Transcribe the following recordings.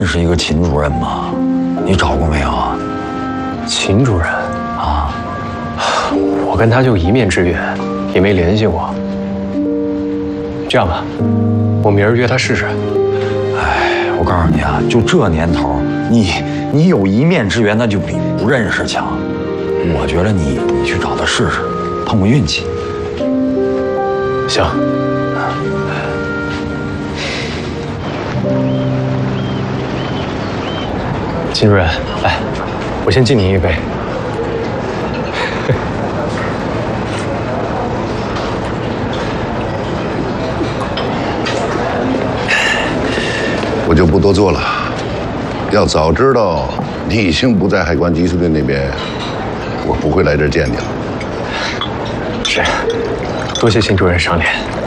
认识一个秦主任吗？你找过没有啊？ 秦主任啊， 我跟他就一面之缘，也没联系过。这样吧，我明儿约他试试。 哎，我告诉你啊，就这年头，你有一面之缘，那就比不认识强。我觉得你去找他试试，碰碰运气。 行。秦主任，来，我先敬您一杯。 我就不多做了。要早知道你已经不在海关缉毒队那边，我不会来这儿见你了。 是，多谢秦主任赏脸。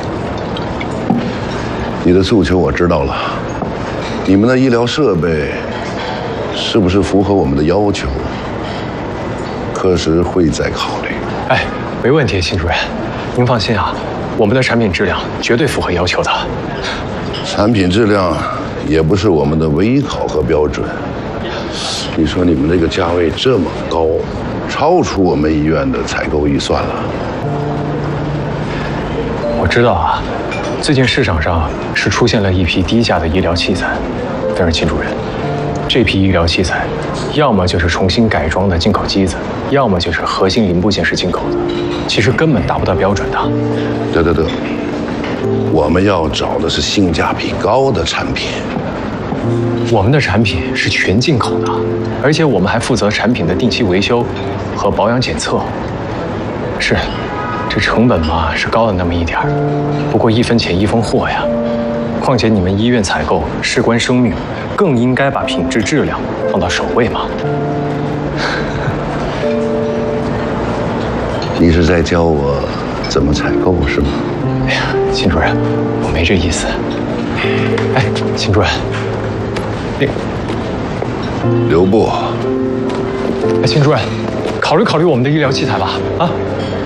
你的诉求我知道了，你们的医疗设备是不是符合我们的要求？科室会再考虑。 哎，没问题，秦主任，您放心啊，我们的产品质量绝对符合要求的。 产品质量也不是我们的唯一考核标准。你说你们这个价位这么高，超出我们医院的采购预算了。 我知道啊，最近市场上是出现了一批低价的医疗器材，但是秦主任，这批医疗器材，要么就是重新改装的进口机子，要么就是核心零部件是进口的，其实根本达不到标准的。 得，我们要找的是性价比高的产品。 我们的产品是全进口的，而且我们还负责产品的定期维修和保养检测。是，这成本嘛是高了那么一点儿，不过一分钱一分货呀。况且你们医院采购事关生命，更应该把品质质量放到首位嘛。 你是在教我怎么采购是吗？ 哎呀，秦主任，我没这意思。哎，秦主任， 留步。 哎，秦主任，考虑考虑我们的医疗器材吧。啊。